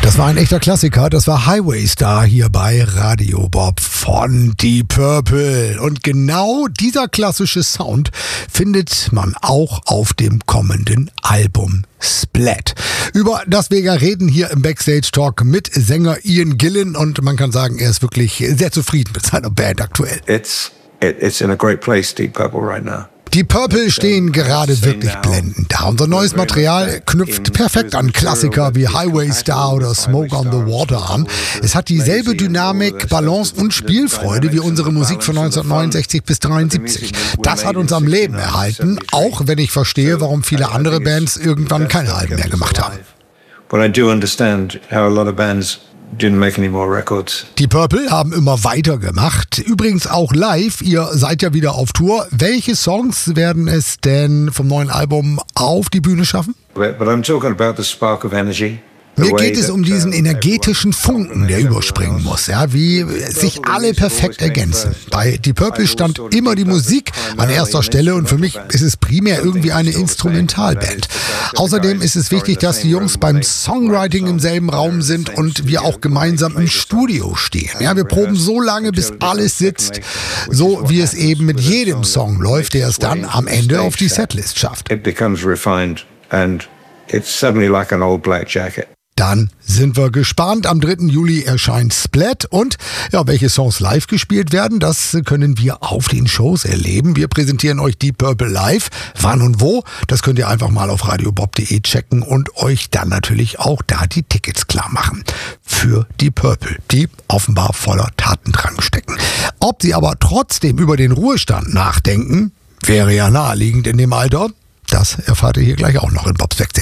Das war ein echter Klassiker, das war Highway Star hier bei Radio Bob von Deep Purple. Und genau dieser klassische Sound findet man auch auf dem kommenden Album Splat. Über das wir ja reden hier im Backstage Talk mit Sänger Ian Gillan, und man kann sagen, er ist wirklich sehr zufrieden mit seiner Band aktuell. It's in a great place, Deep Purple, right now. Die Purple stehen gerade wirklich blendend da. Unser neues Material knüpft perfekt an Klassiker wie Highway Star oder Smoke on the Water an. Es hat dieselbe Dynamik, Balance und Spielfreude wie unsere Musik von 1969 bis 1973. Das hat uns am Leben erhalten, auch wenn ich verstehe, warum viele andere Bands irgendwann keine Alben mehr gemacht haben. But I do understand how a lot of bands didn't make any more records. Die Purple haben immer weitergemacht. Übrigens auch live. Ihr seid ja wieder auf Tour. Welche Songs werden es denn vom neuen Album auf die Bühne schaffen? But I'm talking about the spark of energy. Mir geht es um diesen energetischen Funken, der überspringen muss, ja, wie sich alle perfekt ergänzen. Bei Deep Purple stand immer die Musik an erster Stelle und für mich ist es primär irgendwie eine Instrumentalband. Außerdem ist es wichtig, dass die Jungs beim Songwriting im selben Raum sind und wir auch gemeinsam im Studio stehen. Ja, wir proben so lange, bis alles sitzt, so wie es eben mit jedem Song läuft, der es dann am Ende auf die Setlist schafft. It becomes refined and it's suddenly like an old black jacket. Dann sind wir gespannt. Am 3. Juli erscheint Splat und ja, welche Songs live gespielt werden, das können wir auf den Shows erleben. Wir präsentieren euch Deep Purple live. Wann und wo, das könnt ihr einfach mal auf radiobob.de checken und euch dann natürlich auch da die Tickets klar machen. Für Deep Purple, die offenbar voller Tatendrang stecken. Ob sie aber trotzdem über den Ruhestand nachdenken, wäre ja naheliegend in dem Alter. Das erfahrt ihr hier gleich auch noch in Bobs Backstage.